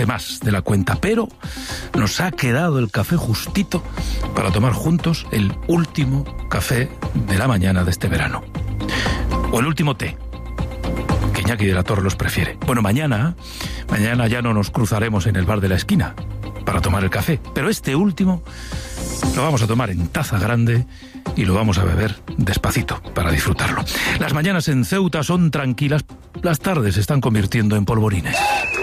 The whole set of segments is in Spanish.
café más de la cuenta, pero nos ha quedado el café justito para tomar juntos el último café de la mañana de este verano. O el último té, que Iñaki de la Torre los prefiere. Bueno, mañana ya no nos cruzaremos en el bar de la esquina para tomar el café, pero este último lo vamos a tomar en taza grande y lo vamos a beber despacito para disfrutarlo. Las mañanas en Ceuta son tranquilas, las tardes se están convirtiendo en polvorines.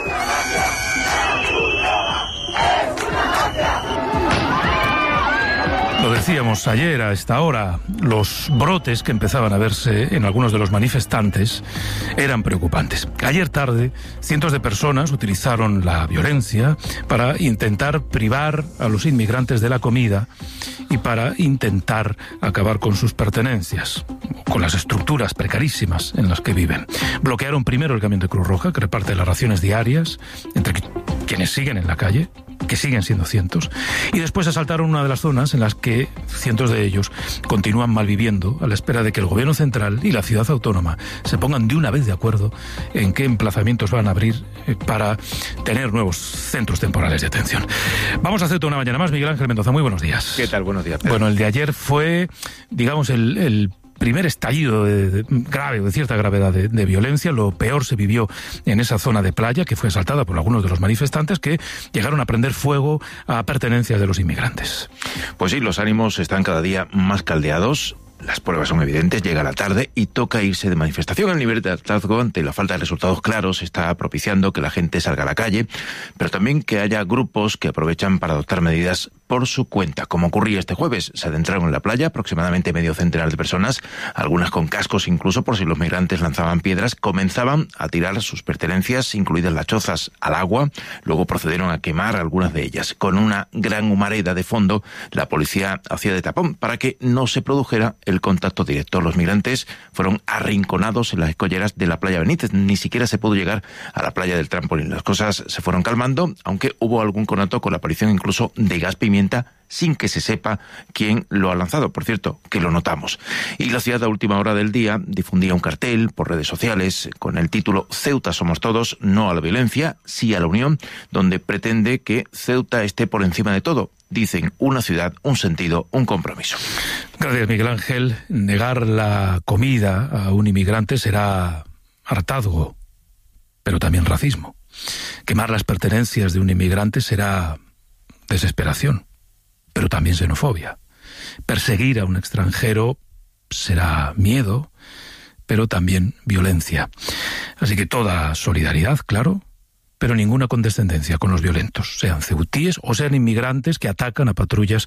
Lo decíamos ayer a esta hora, los brotes que empezaban a verse en algunos de los manifestantes eran preocupantes. Ayer tarde, cientos de personas utilizaron la violencia para intentar privar a los inmigrantes de la comida y para intentar acabar con sus pertenencias, con las estructuras precarísimas en las que viven. Bloquearon primero el camión de Cruz Roja, que reparte las raciones diarias entre quienes siguen en la calle, que siguen siendo cientos, y después asaltaron una de las zonas en las que cientos de ellos continúan malviviendo a la espera de que el gobierno central y la ciudad autónoma se pongan de una vez de acuerdo en qué emplazamientos van a abrir para tener nuevos centros temporales de atención. Vamos a hacer toda una mañana más. Miguel Ángel Mendoza, muy buenos días. ¿Qué tal? Buenos días, Pedro. Bueno, el de ayer fue, digamos, el primer estallido de cierta gravedad de violencia. Lo peor se vivió en esa zona de playa que fue asaltada por algunos de los manifestantes que llegaron a prender fuego a pertenencias de los inmigrantes. Pues sí, los ánimos están cada día más caldeados. Las pruebas son evidentes, llega la tarde y toca irse de manifestación. El nivel de hartazgo ante la falta de resultados claros está propiciando que la gente salga a la calle, pero también que haya grupos que aprovechan para adoptar medidas por su cuenta, como ocurría este jueves. Se adentraron en la playa aproximadamente medio centenar de personas, algunas con cascos incluso por si los migrantes lanzaban piedras, comenzaban a tirar sus pertenencias, incluidas las chozas, al agua, luego procedieron a quemar algunas de ellas. Con una gran humareda de fondo, la policía hacía de tapón para que no se produjera el contacto directo. Los migrantes fueron arrinconados en las escolleras de la playa Benítez, ni siquiera se pudo llegar a la playa del Trampolín. Las cosas se fueron calmando, aunque hubo algún conato con la aparición incluso de gas pimienta sin que se sepa quién lo ha lanzado. Por cierto, que lo notamos. Y la ciudad a última hora del día difundía un cartel por redes sociales con el título Ceuta somos todos, no a la violencia, sí a la unión, donde pretende que Ceuta esté por encima de todo. Dicen una ciudad, un sentido, un compromiso. Gracias, Miguel Ángel. Negar la comida a un inmigrante será hartazgo, pero también racismo. Quemar las pertenencias de un inmigrante será desesperación, pero también xenofobia. Perseguir a un extranjero será miedo, pero también violencia. Así que toda solidaridad, claro, pero ninguna condescendencia con los violentos, sean ceutíes o sean inmigrantes que atacan a patrullas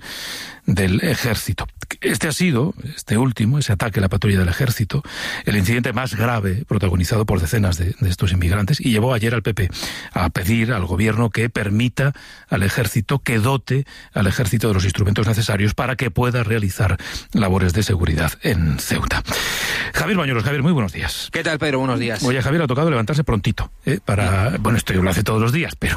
del ejército. Este último, ese ataque a la patrulla del ejército, el incidente más grave protagonizado por decenas de estos inmigrantes, y llevó ayer al PP a pedir al gobierno que permita al ejército, que dote al ejército de los instrumentos necesarios para que pueda realizar labores de seguridad en Ceuta. Javier Bañuelos. Javier, muy buenos días. ¿Qué tal, Pedro? Buenos días. Oye, Javier, ha tocado levantarse prontito, bueno, esto lo hace todos los días, pero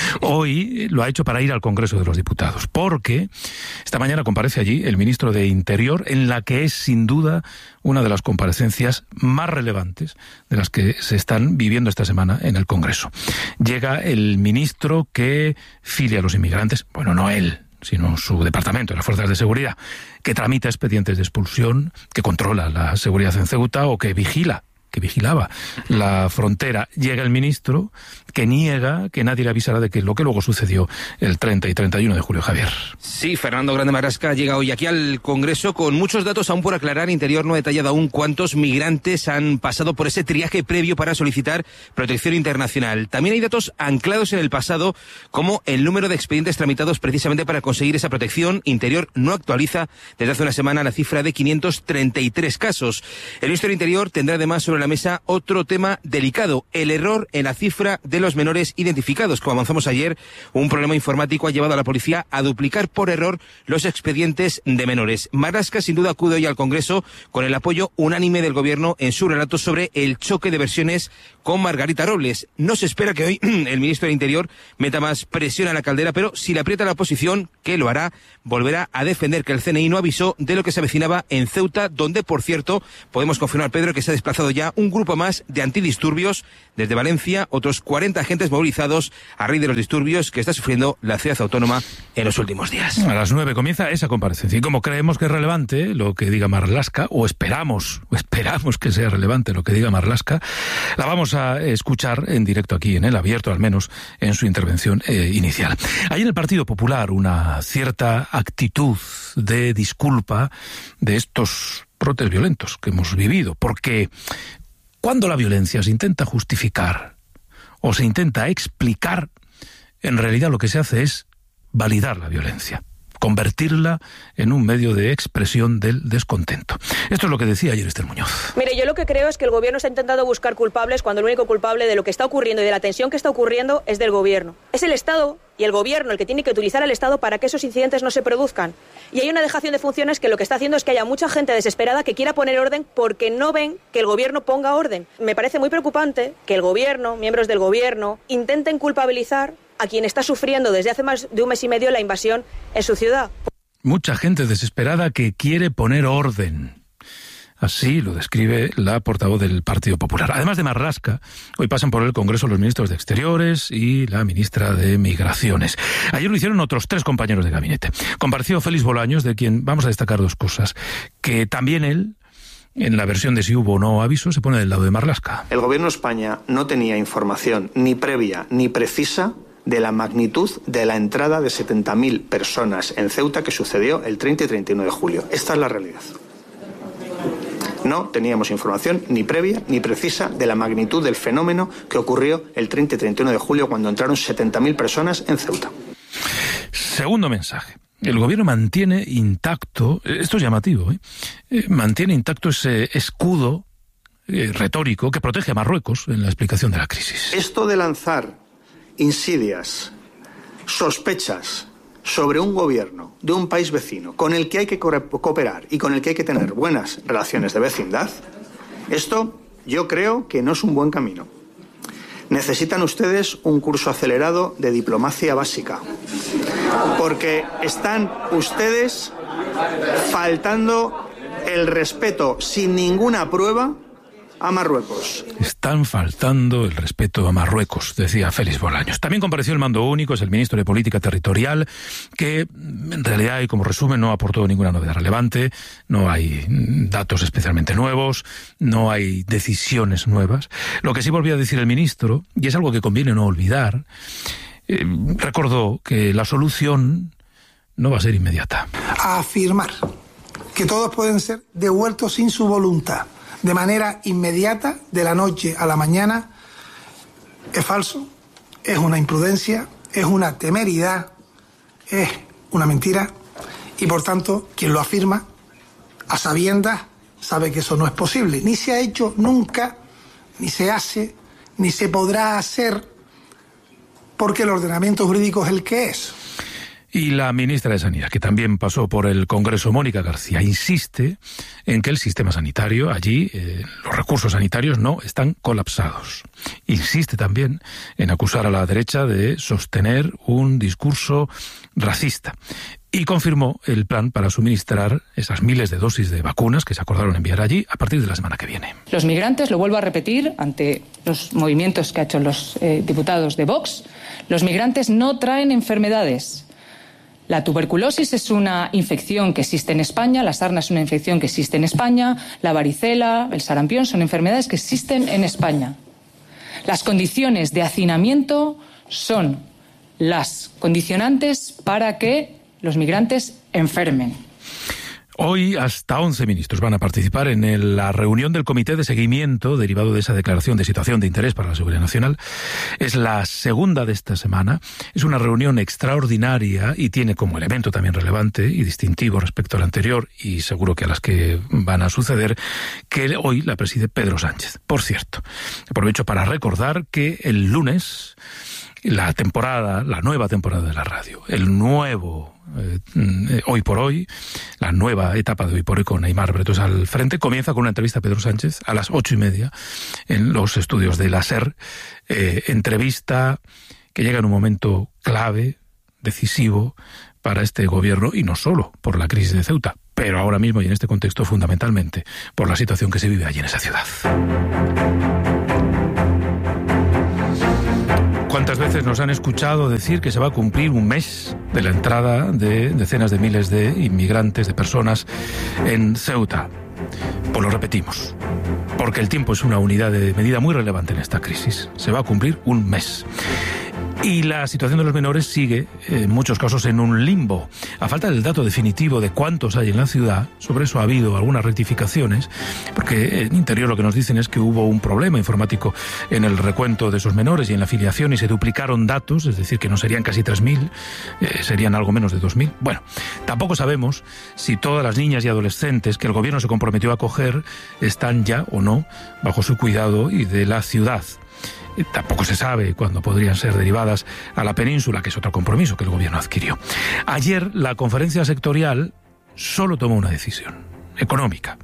hoy lo ha hecho para ir al Congreso de los Diputados, porque esta mañana comparece allí el ministro de Interior, en la que es sin duda una de las comparecencias más relevantes de las que se están viviendo esta semana en el Congreso. Llega el ministro que filia a los inmigrantes, bueno, no él, sino su departamento, las fuerzas de seguridad, que tramita expedientes de expulsión, que controla la seguridad en Ceuta o que vigilaba la frontera. Llega el ministro que niega que nadie le avisará de que lo que luego sucedió el 30 y 31 de julio, Javier. Sí, Fernando Grande Marlasca llega hoy aquí al Congreso con muchos datos aún por aclarar. Interior no ha detallado aún cuántos migrantes han pasado por ese triaje previo para solicitar protección internacional. También hay datos anclados en el pasado, como el número de expedientes tramitados precisamente para conseguir esa protección. Interior no actualiza desde hace una semana la cifra de 533 casos. El ministro del Interior tendrá además sobre la mesa otro tema delicado, el error en la cifra de los menores identificados. Como avanzamos ayer, un problema informático ha llevado a la policía a duplicar por error los expedientes de menores. Marlasca sin duda acude hoy al Congreso con el apoyo unánime del Gobierno en su relato sobre el choque de versiones con Margarita Robles. No se espera que hoy el ministro del Interior meta más presión a la caldera, pero si le aprieta la oposición, que lo hará, volverá a defender que el CNI no avisó de lo que se avecinaba en Ceuta, donde, por cierto, podemos confirmar, Pedro, que se ha desplazado ya ya un grupo más de antidisturbios. Desde Valencia, otros 40 agentes movilizados a raíz de los disturbios que está sufriendo la ciudad autónoma en los últimos días. A las 9 comienza esa comparecencia. Y como creemos que es relevante lo que diga Marlaska, o esperamos que sea relevante lo que diga Marlaska, la vamos a escuchar en directo aquí, en El Abierto, al menos en su intervención inicial. Hay en el Partido Popular una cierta actitud de disculpa de estos brotes violentos que hemos vivido, porque cuando la violencia se intenta justificar o se intenta explicar, en realidad lo que se hace es validar la violencia, convertirla en un medio de expresión del descontento. Esto es lo que decía ayer Esther Muñoz. Mire, yo lo que creo es que el gobierno está intentando buscar culpables cuando el único culpable de lo que está ocurriendo y de la tensión que está ocurriendo es del gobierno. Es el Estado y el gobierno el que tiene que utilizar al Estado para que esos incidentes no se produzcan. Y hay una dejación de funciones que lo que está haciendo es que haya mucha gente desesperada que quiera poner orden porque no ven que el gobierno ponga orden. Me parece muy preocupante que el gobierno, miembros del gobierno, intenten culpabilizar a quien está sufriendo desde hace más de un mes y medio la invasión en su ciudad. Mucha gente desesperada que quiere poner orden. Así lo describe la portavoz del Partido Popular. Además de Marlaska, hoy pasan por el Congreso los ministros de Exteriores y la ministra de Migraciones. Ayer lo hicieron otros 3 compañeros de gabinete. Compareció Félix Bolaños, de quien vamos a destacar 2 cosas. Que también él, en la versión de si hubo o no aviso, se pone del lado de Marlaska. El gobierno de España no tenía información ni previa ni precisa de la magnitud de la entrada de 70.000 personas en Ceuta que sucedió el 30 y 31 de julio. Esta es la realidad. No teníamos información ni previa ni precisa de la magnitud del fenómeno que ocurrió el 30 y 31 de julio cuando entraron 70.000 personas en Ceuta. Segundo mensaje. El gobierno mantiene intacto, esto es llamativo, mantiene intacto ese escudo retórico que protege a Marruecos en la explicación de la crisis. Esto de lanzar insidias, sospechas sobre un gobierno de un país vecino con el que hay que cooperar y con el que hay que tener buenas relaciones de vecindad, esto yo creo que no es un buen camino. Necesitan ustedes un curso acelerado de diplomacia básica, porque están ustedes faltando el respeto sin ninguna prueba a Marruecos. Están faltando el respeto a Marruecos, decía Félix Bolaños. También compareció el mando único, es el ministro de Política Territorial, que en realidad, y como resumen, no aportó ninguna novedad relevante, no hay datos especialmente nuevos, no hay decisiones nuevas. Lo que sí volvió a decir el ministro, y es algo que conviene no olvidar, recordó que la solución no va a ser inmediata. A afirmar que todos pueden ser devueltos sin su voluntad, de manera inmediata, de la noche a la mañana, es falso, es una imprudencia, es una temeridad, es una mentira, y por tanto, quien lo afirma, a sabiendas, sabe que eso no es posible. Ni se ha hecho nunca, ni se hace, ni se podrá hacer, porque el ordenamiento jurídico es el que es. Y la ministra de Sanidad, que también pasó por el Congreso, Mónica García, insiste en que el sistema sanitario, allí los recursos sanitarios no están colapsados. Insiste también en acusar a la derecha de sostener un discurso racista. Y confirmó el plan para suministrar esas miles de dosis de vacunas que se acordaron enviar allí a partir de la semana que viene. Los migrantes, lo vuelvo a repetir ante los movimientos que han hecho los diputados de Vox, los migrantes no traen enfermedades. La tuberculosis es una infección que existe en España, la sarna es una infección que existe en España, la varicela, el sarampión son enfermedades que existen en España. Las condiciones de hacinamiento son las condicionantes para que los migrantes enfermen. Hoy hasta 11 ministros van a participar en la reunión del Comité de Seguimiento derivado de esa declaración de situación de interés para la seguridad nacional. Es la segunda de esta semana. Es una reunión extraordinaria y tiene como elemento también relevante y distintivo respecto a la anterior y seguro que a las que van a suceder, que hoy la preside Pedro Sánchez. Por cierto, aprovecho para recordar que el lunes la nueva temporada de la radio, el nuevo Hoy por Hoy, la nueva etapa de Hoy por Hoy con Aimar Bretos al frente, comienza con una entrevista a Pedro Sánchez a las 8:30 en los estudios de la SER. Entrevista que llega en un momento clave, decisivo para este gobierno, y no solo por la crisis de Ceuta, pero ahora mismo y en este contexto fundamentalmente por la situación que se vive allí en esa ciudad. ¿Cuántas veces nos han escuchado decir que se va a cumplir un mes de la entrada de decenas de miles de inmigrantes, de personas en Ceuta? Pues lo repetimos, porque el tiempo es una unidad de medida muy relevante en esta crisis. Se va a cumplir un mes. Y la situación de los menores sigue, en muchos casos, en un limbo. A falta del dato definitivo de cuántos hay en la ciudad, sobre eso ha habido algunas rectificaciones, porque en Interior lo que nos dicen es que hubo un problema informático en el recuento de esos menores y en la afiliación y se duplicaron datos, es decir, que no serían casi 3.000, serían algo menos de 2.000. Bueno, tampoco sabemos si todas las niñas y adolescentes que el gobierno se comprometió a acoger están ya o no bajo su cuidado y de la ciudad. Tampoco se sabe cuándo podrían ser derivadas a la península, que es otro compromiso que el gobierno adquirió. Ayer la conferencia sectorial solo tomó una decisión económica: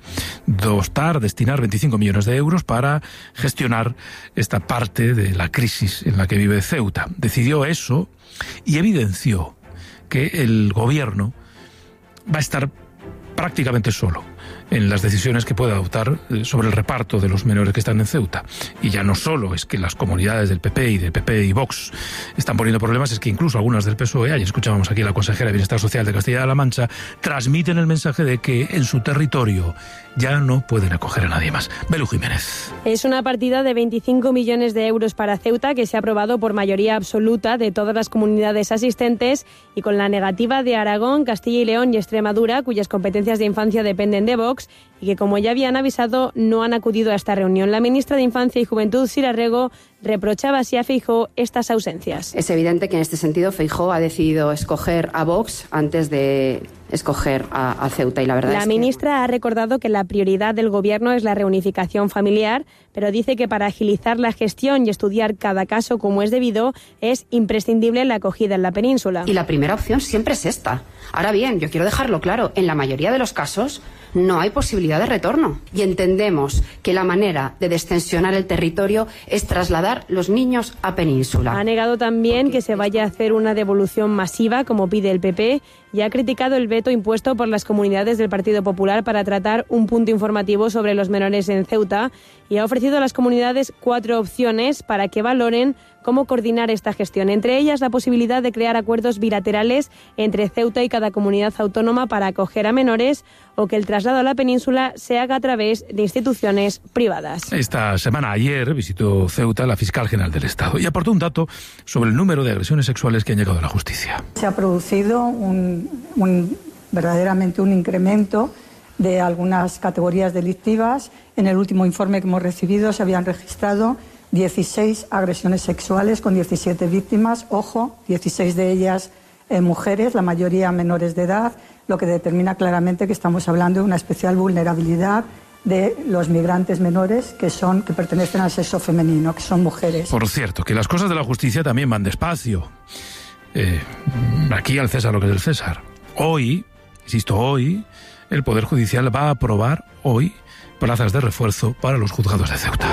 destinar 25 millones de euros para gestionar esta parte de la crisis en la que vive Ceuta. Decidió eso y evidenció que el gobierno va a estar prácticamente solo en las decisiones que pueda adoptar sobre el reparto de los menores que están en Ceuta. Y ya no solo es que las comunidades del PP y Vox están poniendo problemas, es que incluso algunas del PSOE, ayer escuchábamos aquí a la consejera de Bienestar Social de Castilla-La Mancha, transmiten el mensaje de que en su territorio ya no pueden acoger a nadie más. Belu Jiménez. Es una partida de 25 millones de euros para Ceuta que se ha aprobado por mayoría absoluta de todas las comunidades asistentes y con la negativa de Aragón, Castilla y León y Extremadura, cuyas competencias de infancia dependen de Vox y que, como ya habían avisado, no han acudido a esta reunión. La ministra de Infancia y Juventud, Sira Rego, reprochaba así a Feijóo estas ausencias. Es evidente que en este sentido Feijóo ha decidido escoger a Vox antes de escoger a Ceuta y la verdad La ministra ha recordado que la prioridad del gobierno es la reunificación familiar, pero dice que para agilizar la gestión y estudiar cada caso como es debido, es imprescindible la acogida en la península. Y la primera opción siempre es esta. Ahora bien, yo quiero dejarlo claro, en la mayoría de los casos no hay posibilidad de retorno. Y entendemos que la manera de destensionar el territorio es trasladar los niños a península. Ha negado también que se vaya a hacer una devolución masiva, como pide el PP, y ha criticado el veto impuesto por las comunidades del Partido Popular para tratar un punto informativo sobre los menores en Ceuta y ha ofrecido a las comunidades 4 opciones para que valoren cómo coordinar esta gestión. Entre ellas, la posibilidad de crear acuerdos bilaterales entre Ceuta y cada comunidad autónoma para acoger a menores o que el traslado a la península se haga a través de instituciones privadas. Esta semana, ayer, visitó Ceuta la fiscal general del Estado y aportó un dato sobre el número de agresiones sexuales que han llegado a la justicia. Se ha producido verdaderamente un incremento de algunas categorías delictivas. En el último informe que hemos recibido se habían registrado 16 agresiones sexuales con 17 víctimas, ojo, 16 de ellas mujeres, la mayoría menores de edad, lo que determina claramente que estamos hablando de una especial vulnerabilidad de los migrantes menores que pertenecen al sexo femenino, que son mujeres. Por cierto, que las cosas de la justicia también van despacio. Aquí al César lo que es del César. Hoy, insisto, hoy, el Poder Judicial va a aprobar hoy plazas de refuerzo para los juzgados de Ceuta.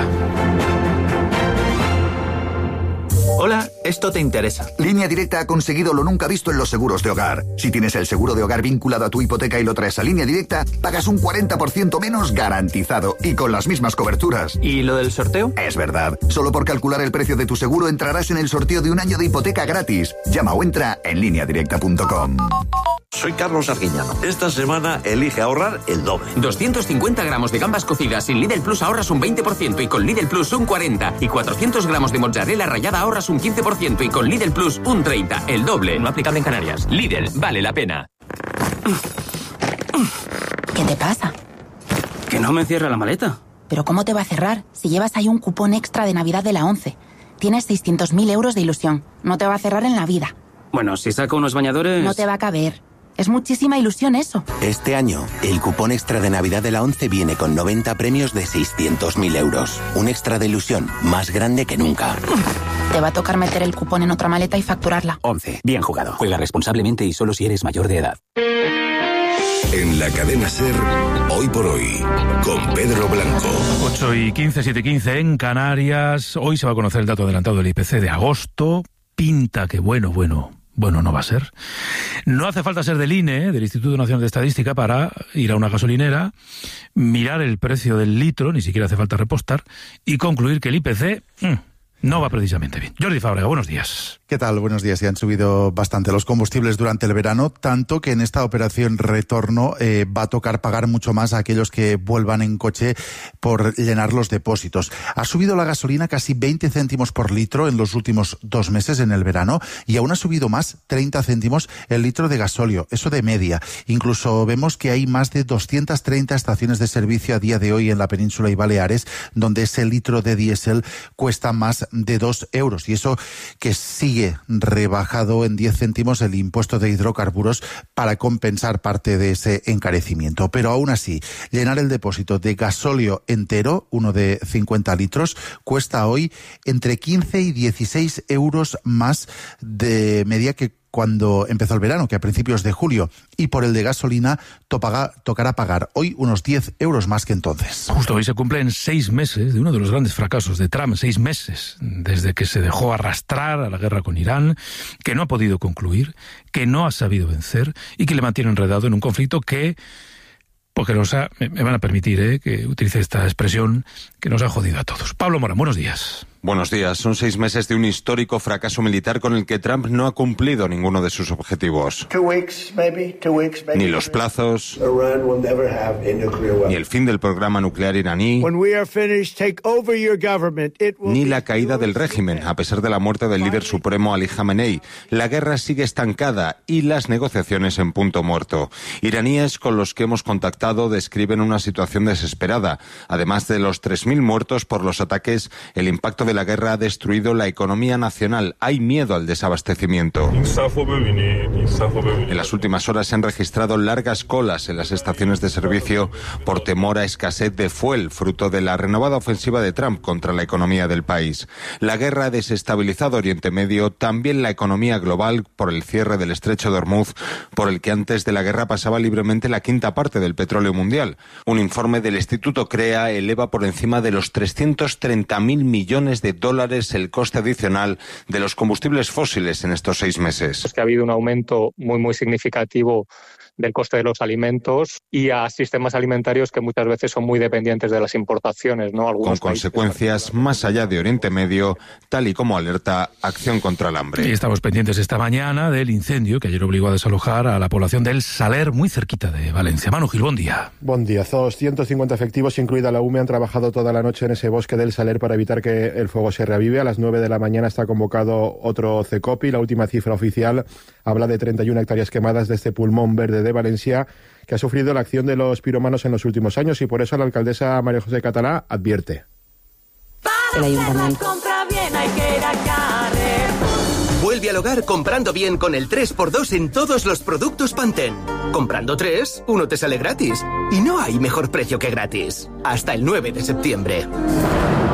Hola, esto te interesa. Línea Directa ha conseguido lo nunca visto en los seguros de hogar. Si tienes el seguro de hogar vinculado a tu hipoteca y lo traes a Línea Directa, pagas un 40% menos garantizado y con las mismas coberturas. ¿Y lo del sorteo? Es verdad. Solo por calcular el precio de tu seguro entrarás en el sorteo de un año de hipoteca gratis. Llama o entra en lineadirecta.com. Soy Carlos Arguiñano. Esta semana elige ahorrar el doble. 250 gramos de gambas cocidas sin Lidl Plus ahorras un 20% y con Lidl Plus un 40%. Y 400 gramos de mozzarella rallada ahorras un 15% y con Lidl Plus un 30%. El doble. No aplicable en Canarias. Lidl, vale la pena. ¿Qué te pasa? Que no me cierra la maleta. ¿Pero cómo te va a cerrar? Si llevas ahí un cupón extra de Navidad de la 11. Tienes 600.000 euros de ilusión. No te va a cerrar en la vida. Bueno, si saco unos bañadores... No te va a caber. Es muchísima ilusión eso. Este año, el cupón extra de Navidad de la 11 viene con 90 premios de 600.000 euros. Un extra de ilusión más grande que nunca. Te va a tocar meter el cupón en otra maleta y facturarla. 11. Bien jugado. Juega responsablemente y solo si eres mayor de edad. En la cadena SER, Hoy por Hoy, con Pedro Blanco. 8:15, 7:15 en Canarias. Hoy se va a conocer el dato adelantado del IPC de agosto. Pinta que bueno, Bueno, no va a ser. No hace falta ser del INE, del Instituto Nacional de Estadística, para ir a una gasolinera, mirar el precio del litro, ni siquiera hace falta repostar, y concluir que el IPC no va precisamente bien. Jordi Fábrega, buenos días. ¿Qué tal? Buenos días. Ya han subido bastante los combustibles durante el verano, tanto que en esta operación retorno va a tocar pagar mucho más a aquellos que vuelvan en coche por llenar los depósitos. Ha subido la gasolina casi 20 céntimos por litro en los últimos 2 meses en el verano y aún ha subido más, 30 céntimos el litro de gasóleo, eso de media. Incluso vemos que hay más de 230 estaciones de servicio a día de hoy en la península y Baleares, donde ese litro de diésel cuesta más de 2 euros. Y eso que sigue rebajado en 10 céntimos el impuesto de hidrocarburos para compensar parte de ese encarecimiento. Pero aún así, llenar el depósito de gasóleo entero, uno de 50 litros, cuesta hoy entre 15 y 16 euros más de media que cuando empezó el verano, que a principios de julio, y por el de gasolina tocará pagar hoy unos 10 euros más que entonces. Justo hoy se cumplen 6 meses de uno de los grandes fracasos de Trump, 6 meses desde que se dejó arrastrar a la guerra con Irán, que no ha podido concluir, que no ha sabido vencer y que le mantiene enredado en un conflicto que, porque me van a permitir que utilice esta expresión, que nos ha jodido a todos. Pablo Morán, buenos días. Buenos días. Son 6 meses de un histórico fracaso militar con el que Trump no ha cumplido ninguno de sus objetivos. 2 weeks, maybe. Ni los plazos, ni el fin del programa nuclear iraní, ni la caída del régimen, a pesar de la muerte del líder supremo Ali Khamenei. La guerra sigue estancada y las negociaciones en punto muerto. Iraníes con los que hemos contactado describen una situación desesperada. Además de los 3.000 muertos por los ataques, el impacto de la guerra ha destruido la economía nacional. Hay miedo al desabastecimiento. En las últimas horas se han registrado largas colas en las estaciones de servicio por temor a escasez de fuel, fruto de la renovada ofensiva de Trump contra la economía del país. La guerra ha desestabilizado Oriente Medio, también la economía global por el cierre del estrecho de Hormuz, por el que antes de la guerra pasaba libremente la quinta parte del petróleo mundial. Un informe del Instituto CREA eleva por encima de los 330.000 millones de dólares el coste adicional de los combustibles fósiles en estos 6 meses. Es que ha habido un aumento muy significativo del coste de los alimentos y a sistemas alimentarios que muchas veces son muy dependientes de las importaciones, ¿no? Con consecuencias más allá de Oriente Medio, tal y como alerta Acción contra el Hambre. Y estamos pendientes esta mañana del incendio que ayer obligó a desalojar a la población del Saler, muy cerquita de Valencia. Manu Gil, buen día. Buen día. 250 efectivos, incluida la UME, han trabajado toda la noche en ese bosque del Saler para evitar que el fuego se reavive. A las 9 de la mañana está convocado otro CECOPI. La última cifra oficial habla de 31 hectáreas quemadas de este pulmón verde de Valencia, que ha sufrido la acción de los pirómanos en los últimos años, y por eso la alcaldesa María José Catalá advierte. El ayuntamiento. Vuelve al hogar comprando bien con el 3x2 en todos los productos Pantene. Comprando 3, uno te sale gratis. Y no hay mejor precio que gratis. Hasta el 9 de septiembre.